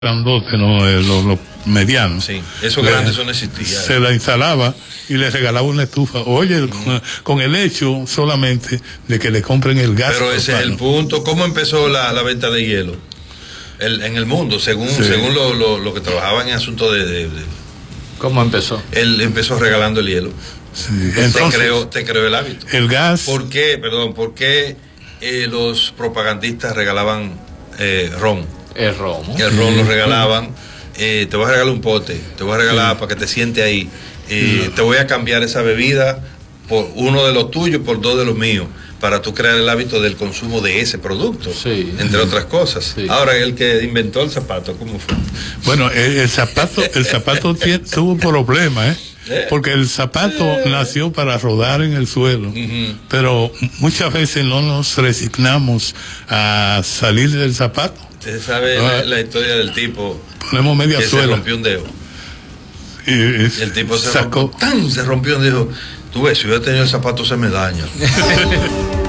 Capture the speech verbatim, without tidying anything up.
grandote, ¿no? Eh, los, los medianos. Sí, esos grandes son existían. Se la instalaba y le regalaba una estufa. Oye, mm. con, con el hecho solamente de que le compren el gas. Pero ese es el punto. ¿Cómo empezó la, la venta de hielo? El, en el mundo, según sí. según lo, lo, lo que trabajaban en asuntos de, de, de... ¿Cómo empezó? Él empezó regalando el hielo. Sí. Entonces, te, creó, te creó el hábito. El gas. ¿Por qué, perdón, por qué eh, los propagandistas regalaban eh, ron? El ron. El ron lo regalaban. Eh, te voy a regalar un pote, te voy a regalar sí. para que te sientes ahí. Eh, sí. Te voy a cambiar esa bebida por uno de los tuyos, por dos de los míos, para tú crear el hábito del consumo de ese producto, sí. entre otras cosas. Sí. Ahora, el que inventó el zapato, ¿cómo fue? Bueno, el, el zapato, el zapato tiene, tuvo un problema, ¿eh? ¿Eh? Porque el zapato ¿Eh? nació para rodar en el suelo, uh-huh. pero muchas veces no nos resignamos a salir del zapato. Usted sabe ah, la, la historia del tipo ponemos media que suela. se rompió un dedo. Y, y, y el tipo se sacó. rompió, ¡tan! Se rompió un dedo. Tú ves, si hubiera tenido el zapato se me daña.